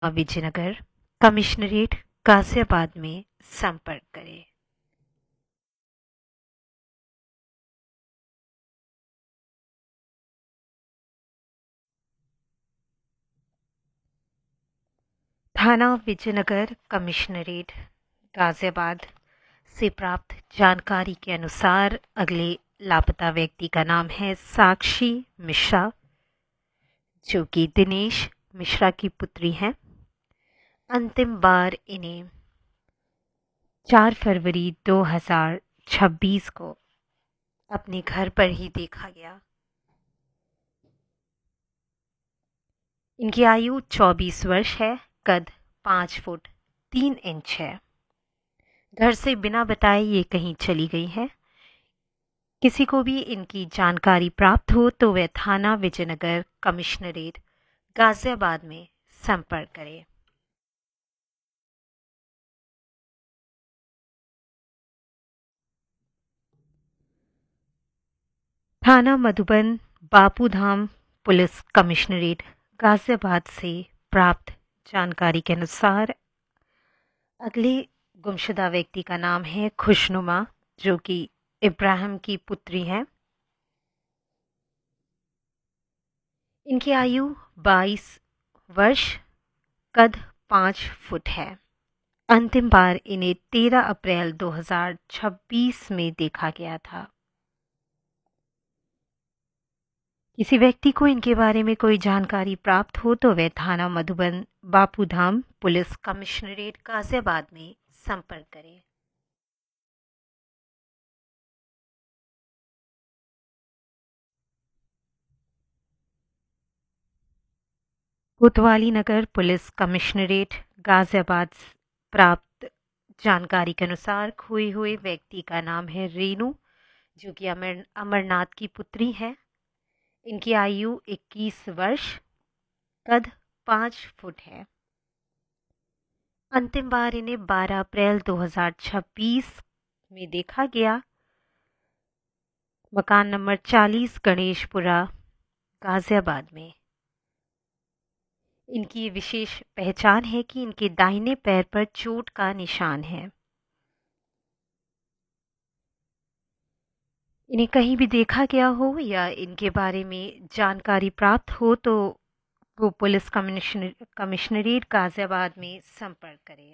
Vijayanagar commissionerate Ghaziabad में संपर्क करें। थाना विजयनगर कमिश्नरेट गाजियाबाद से प्राप्त जानकारी के अनुसार अगले लापता व्यक्ति का नाम है साक्षी मिश्रा, जो कि दिनेश मिश्रा की पुत्री हैं। अंतिम बार इन्हें 4 फरवरी 2026 को अपने घर पर ही देखा गया। इनकी आयु 24 वर्ष है, कद 5 फुट 3 इंच है। घर से बिना बताए ये कहीं चली गई है। किसी को भी इनकी जानकारी प्राप्त हो तो वह थाना विजयनगर कमिश्नरेट गाजियाबाद में संपर्क करें। थाना मधुबन बापूधाम पुलिस कमिश्नरेट गाजियाबाद से प्राप्त जानकारी के अनुसार अगले गुमशुदा व्यक्ति का नाम है खुशनुमा, जो कि इब्राहिम की पुत्री हैं। इनकी आयु 22 वर्ष, कद 5 फुट है। अंतिम बार इन्हें 13 अप्रैल 2026 में देखा गया था। किसी व्यक्ति को इनके बारे में कोई जानकारी प्राप्त हो तो वह थाना मधुबन बापूधाम पुलिस कमिश्नरेट गाजियाबाद में संपर्क करें। कोतवाली नगर पुलिस कमिश्नरेट गाजियाबाद प्राप्त जानकारी के अनुसार खोए हुए व्यक्ति का नाम है रेनू, जो कि अमरनाथ की पुत्री है। इनकी आयु 21 वर्ष, कद 5 फुट है। अंतिम बार इन्हें 12 अप्रैल 2026 में देखा गया। मकान नंबर 40 गणेशपुरा गाजियाबाद में। इनकी विशेष पहचान है कि इनके दाहिने पैर पर चोट का निशान है। इन्हें कहीं भी देखा गया हो या इनके बारे में जानकारी प्राप्त हो तो वो पुलिस कमिश्नरेट गाजियाबाद में संपर्क करें।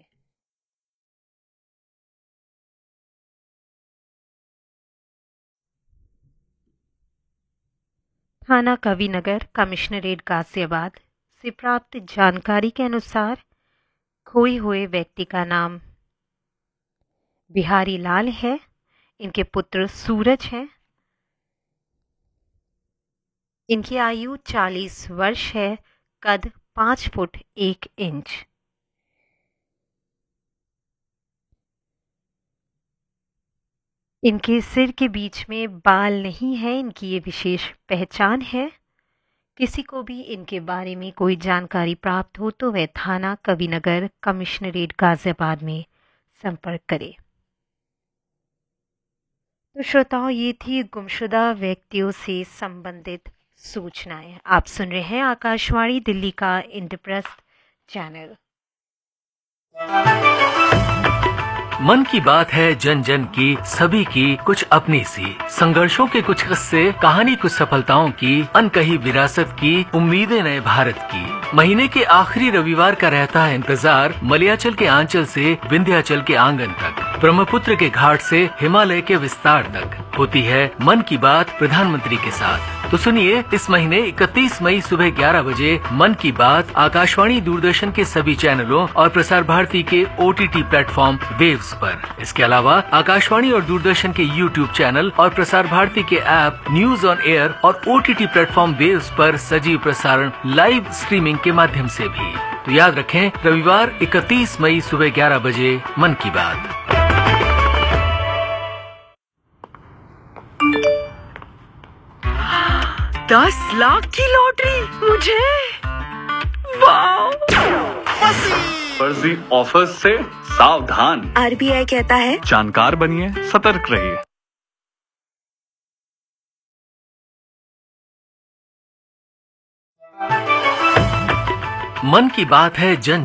थाना कविनगर कमिश्नरेट गाजियाबाद से प्राप्त जानकारी के अनुसार खोए हुए व्यक्ति का नाम बिहारी लाल है। इनके पुत्र सूरज हैं। इनकी आयु 40 वर्ष है, कद 5 फुट 1 इंच। इनके सिर के बीच में बाल नहीं है, इनकी ये विशेष पहचान है। किसी को भी इनके बारे में कोई जानकारी प्राप्त हो तो वह थाना कविनगर कमिश्नरेट गाजियाबाद में संपर्क करे। तो श्रोताओं, ये थी गुमशुदा व्यक्तियों से संबंधित सूचनाएं। आप सुन रहे हैं आकाशवाणी दिल्ली का इंद्रप्रस्थ चैनल। मन की बात है जन जन की, सभी की कुछ अपनी सी। संघर्षों के कुछ किस्से, कहानी कुछ सफलताओं की, अनकही विरासत की, उम्मीदें नए भारत की। महीने के आखिरी रविवार का रहता है इंतजार, मलयाचल के आंचल से विंध्याचल के आंगन तक, ब्रह्मपुत्र के घाट से हिमालय के विस्तार तक होती है मन की बात प्रधानमंत्री के साथ। तो सुनिए, इस महीने 31 मई सुबह 11 बजे मन की बात आकाशवाणी दूरदर्शन के सभी चैनलों और प्रसार भारती के OTT प्लेटफॉर्म वेव्स पर। इसके अलावा आकाशवाणी और दूरदर्शन के YouTube चैनल और प्रसार भारती के ऐप न्यूज ऑन एयर और OTT प्लेटफॉर्म वेव्स पर सजीव प्रसारण लाइव स्ट्रीमिंग के माध्यम से भी। तो याद रखें, रविवार 31 मई सुबह 11 बजे मन की बात। ₹10 लाख की लॉटरी मुझे, वाह! फर्जी ऑफर्स से सावधान। RBI कहता है जानकार बनिए, सतर्क रहिए। मन की बात है जन